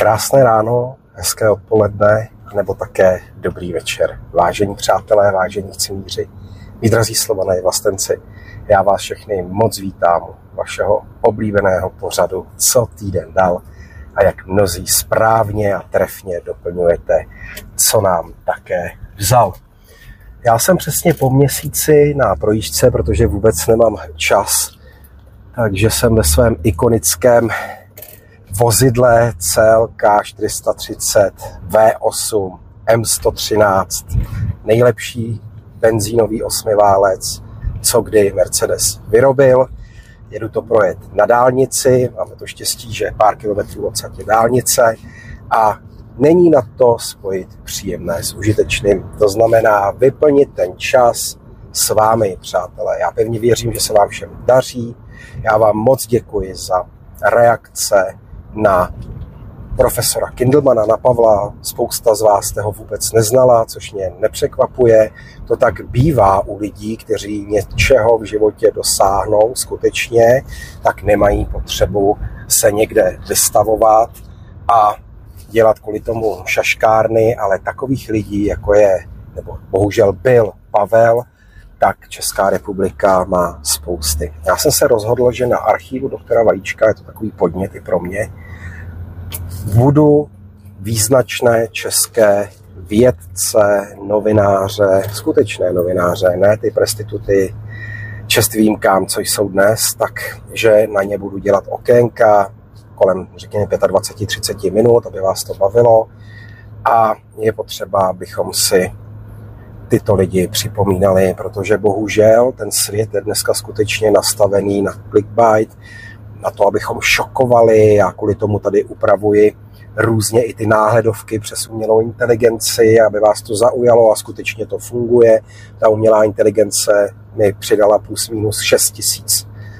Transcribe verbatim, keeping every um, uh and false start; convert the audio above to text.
Krásné ráno, hezké odpoledne, nebo také dobrý večer. Vážení přátelé, vážení chcimíři, mí drazí Slované vlastenci, já vás všechny moc vítám u vašeho oblíbeného pořadu Co týden dal a jak mnozí správně a trefně doplňujete, co nám také vzal. Já jsem přesně po měsíci na projížďce, protože vůbec nemám čas, takže jsem ve svém ikonickém vozidle C L K čtyři sta třicet V osm M sto třináct, nejlepší benzínový osmiválec, co kdy Mercedes vyrobil. Jedu to projet na dálnici, máme to štěstí, že pár kilometrů odsud je dálnice a není na to spojit příjemné s užitečným. To znamená vyplnit ten čas s vámi, přátelé. Já pevně věřím, že se vám všem daří. Já vám moc děkuji za reakce na profesora Kindelmana, na Pavla. Spousta z vás jste ho vůbec neznala, což mě nepřekvapuje. To tak bývá u lidí, kteří něčeho v životě dosáhnou skutečně, tak nemají potřebu se někde vystavovat a dělat kvůli tomu šaškárny, ale takových lidí, jako je, nebo bohužel byl Pavel, tak Česká republika má spousty. Já jsem se rozhodl, že na archivu doktora Vajíčka, je to takový podnět i pro mě, budu význačné české vědce, novináře, skutečné novináře, ne ty prostituty, čest výjimkám, co jsou dnes, takže na ně budu dělat okénka kolem, řekněme, dvacet pět třicet minut, aby vás to bavilo. A je potřeba, abychom si tyto lidi připomínali, protože bohužel ten svět je dneska skutečně nastavený na clickbait, na to, abychom šokovali. Já kvůli tomu tady upravuji různě i ty náhledovky přes umělou inteligenci, aby vás to zaujalo a skutečně to funguje. Ta umělá inteligence mi přidala plus minus šest tisíc